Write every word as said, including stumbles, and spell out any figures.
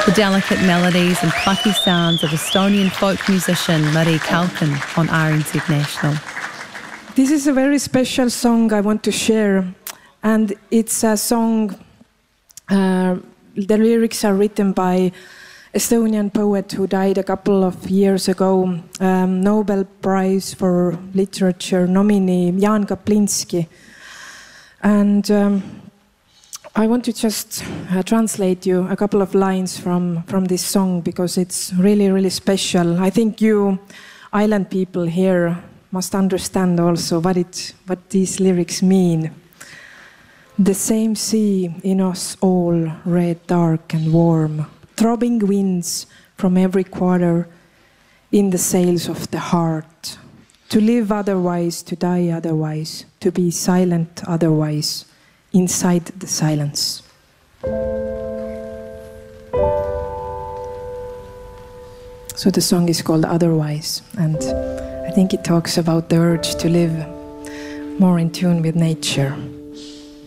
The delicate melodies and plucky sounds of Estonian folk musician Mari Kalkin on R N Z National. This is a very special song I want to share, and it's a song, uh, the lyrics are written by Estonian poet who died a couple of years ago, um, Nobel Prize for Literature nominee Jaan Kaplinski. And um, I want to just uh, translate you a couple of lines from, from this song because it's really, really special. I think you island people here must understand also what, it, what these lyrics mean. The same sea in us all, red, dark and warm, throbbing winds from every quarter in the sails of the heart. To live otherwise, to die otherwise, to be silent otherwise, inside the silence. So the song is called Otherwise, and I think it talks about the urge to live more in tune with nature.